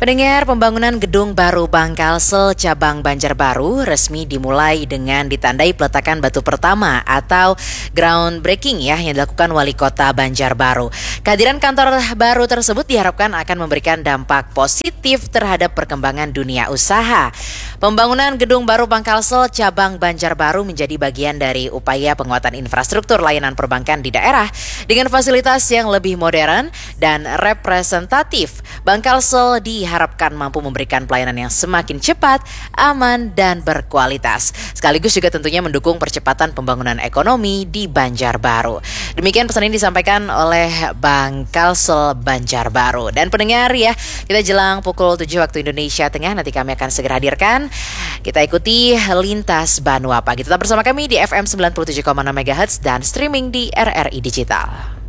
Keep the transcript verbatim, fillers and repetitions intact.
Pendengar, pembangunan gedung baru Bangkalsel cabang Banjarbaru resmi dimulai dengan ditandai peletakan batu pertama atau groundbreaking ya yang dilakukan Wali Kota Banjarbaru. Kehadiran kantor baru tersebut diharapkan akan memberikan dampak positif terhadap perkembangan dunia usaha. Pembangunan gedung baru Bangkalsel cabang Banjarbaru menjadi bagian dari upaya penguatan infrastruktur layanan perbankan di daerah dengan fasilitas yang lebih modern dan representatif. Bangkalsel diharapkan mampu memberikan pelayanan yang semakin cepat, aman, dan berkualitas. Sekaligus juga tentunya mendukung percepatan pembangunan ekonomi di Banjarbaru. Demikian pesan ini disampaikan oleh Bangkalsel Banjarbaru. Dan pendengar ya, kita jelang pukul tujuh waktu Indonesia Tengah, nanti kami akan segera hadirkan. Kita ikuti Lintas Banua Pagi. Tetap bersama kami di F M sembilan puluh tujuh koma enam megahertz dan streaming di R R I Digital.